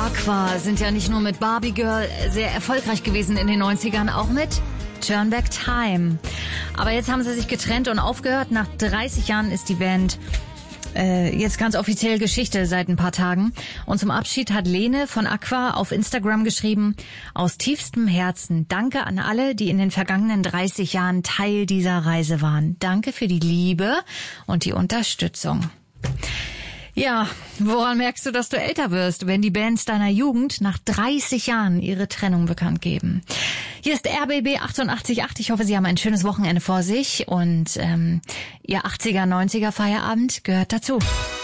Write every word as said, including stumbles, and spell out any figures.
Aqua sind ja nicht nur mit Barbie Girl sehr erfolgreich gewesen in den neunzigern, auch mit Turn Back Time. Aber jetzt haben sie sich getrennt und aufgehört. Nach dreißig Jahren ist die Band äh, jetzt ganz offiziell Geschichte seit ein paar Tagen. Und zum Abschied hat Lene von Aqua auf Instagram geschrieben: Aus tiefstem Herzen danke an alle, die in den vergangenen dreißig Jahren Teil dieser Reise waren. Danke für die Liebe und die Unterstützung. Ja, woran merkst du, dass du älter wirst, wenn die Bands deiner Jugend nach dreißig Jahren ihre Trennung bekannt geben? Hier ist R B B achtundachtzig Komma acht. Ich hoffe, Sie haben ein schönes Wochenende vor sich und ähm, Ihr achtziger, neunziger Feierabend gehört dazu.